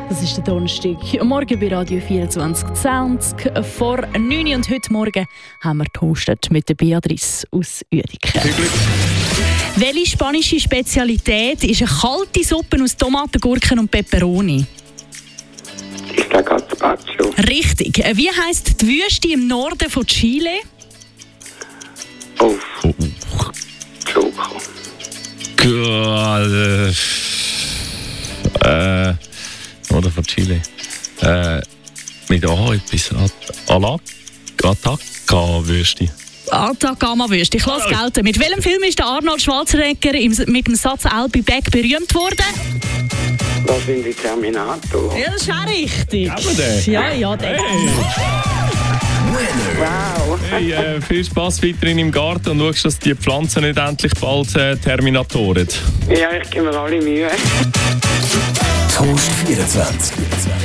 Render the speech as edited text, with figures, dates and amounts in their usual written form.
Das ist der Donnerstag. Morgen bei Radio 24.20 vor 9 Uhr. Und heute Morgen haben wir gehostet mit der Beatrice aus Uediken. Welche spanische Spezialität ist eine kalte Suppe aus Tomaten, Gurken und Peperoni? Ich sage Gazpacho. Richtig. Wie heisst die Wüste im Norden von Chile? Oh. Choco. Oder von Chile. Mit etwas. Atacama-Wüste. Atacama-Wüste. Ich lasse gelten. Mit welchem Film ist der Arnold Schwarzenegger mit dem Satz «I'll be back» berühmt worden? Das sind die Terminator. Ja, das ist auch richtig. Ja, der. Wow. Hey, viel Spass weiterhin im Garten und schaust, dass die Pflanzen nicht endlich bald terminatoren. Ja, ich gebe mir alle Mühe. Toast 24.